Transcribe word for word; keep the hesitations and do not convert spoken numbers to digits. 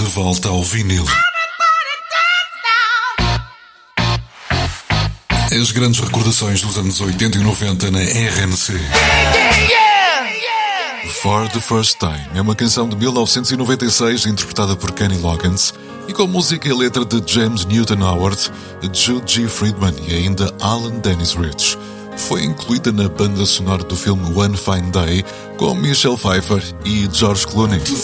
volta ao vinil. As grandes recordações dos anos oitenta e noventa na R N C. For the First Time é uma canção de mil novecentos e noventa e seis interpretada por Kenny Loggins e com música e letra de James Newton Howard, Jude G. Friedman e ainda Alan Dennis Rich. Foi incluída na banda sonora do filme One Fine Day com Michelle Pfeiffer e George Clooney.